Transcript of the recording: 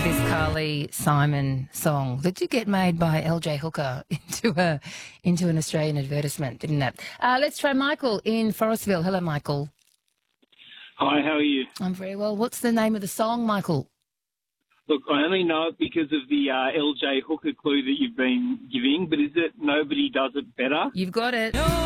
this Carly Simon song that did get made by LJ Hooker into an Australian advertisement, didn't it? Let's try Michael in Forestville. Hello, Michael. Hi, how are you? I'm very well. What's the name of the song, Michael? Look, I only know it because of the LJ Hooker clue that you've been giving, but is it Nobody Does It Better? You've got it.